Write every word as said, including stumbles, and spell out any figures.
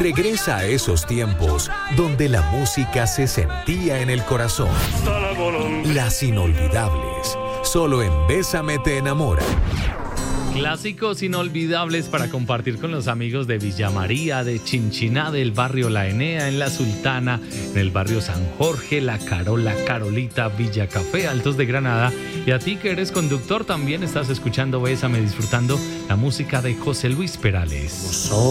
Regresa a esos tiempos donde la música se sentía en el corazón. Las inolvidables, solo en Bésame te enamora. Clásicos inolvidables para compartir con los amigos de Villa María, de Chinchiná, del barrio La Enea, en La Sultana, en el barrio San Jorge, La Carola, Carolita, Villa Café, Altos de Granada. Y a ti que eres conductor también estás escuchando Bésame, disfrutando la música de José Luis Perales.